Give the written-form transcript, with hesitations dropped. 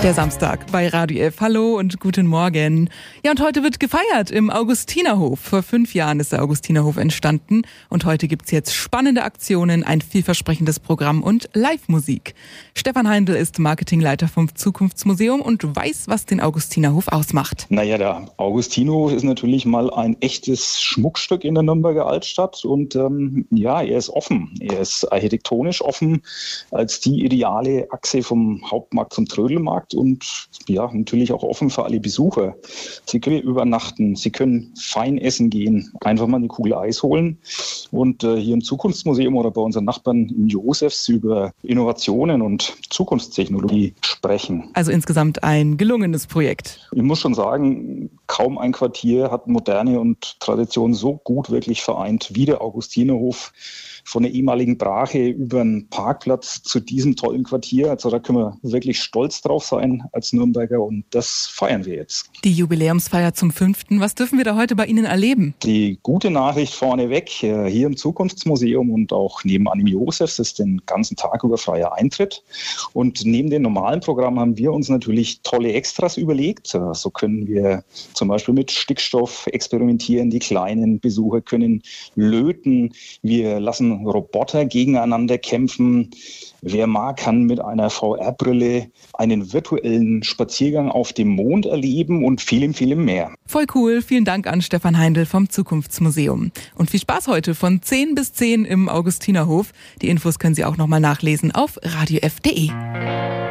Der Samstag bei Radio F. Hallo und guten Morgen. Ja, und heute wird gefeiert im Augustinerhof. Vor 5 Jahren ist der Augustinerhof entstanden und heute gibt's jetzt spannende Aktionen, ein vielversprechendes Programm und Live-Musik. Stefan Heindl ist Marketingleiter vom Zukunftsmuseum und weiß, was den Augustinerhof ausmacht. Naja, der Augustinerhof ist natürlich mal ein echtes Schmuckstück in der Nürnberger Altstadt und er ist offen. Er ist architektonisch offen als die ideale Achse vom Hauptmarkt zum Trödelmarkt. Und ja, natürlich auch offen für alle Besucher. Sie können übernachten, Sie können fein essen gehen, einfach mal eine Kugel Eis holen und hier im Zukunftsmuseum oder bei unseren Nachbarn im Josefs über Innovationen und Zukunftstechnologie sprechen. Also insgesamt ein gelungenes Projekt. Ich muss schon sagen, kaum ein Quartier hat Moderne und Tradition so gut wirklich vereint wie der Augustinerhof. Von der ehemaligen Brache über einen Parkplatz zu diesem tollen Quartier. Also da können wir wirklich stolz drauf sein als Nürnberger und das feiern wir jetzt. Die Jubiläumsfeier zum 5. Was dürfen wir da heute bei Ihnen erleben? Die gute Nachricht vorneweg, hier im Zukunftsmuseum und auch nebenan im Josefs ist den ganzen Tag über freier Eintritt. Und neben dem normalen Programm haben wir uns natürlich tolle Extras überlegt. So können wir zum Beispiel mit Stickstoff experimentieren. Die kleinen Besucher können löten. Wir lassen Roboter gegeneinander kämpfen. Wer mag, kann mit einer VR-Brille einen virtuellen Spaziergang auf dem Mond erleben und vielem, vielem mehr. Voll cool. Vielen Dank an Stefan Heindl vom Zukunftsmuseum. Und viel Spaß heute von 10 bis 10 im Augustinerhof. Die Infos können Sie auch nochmal nachlesen auf radiof.de.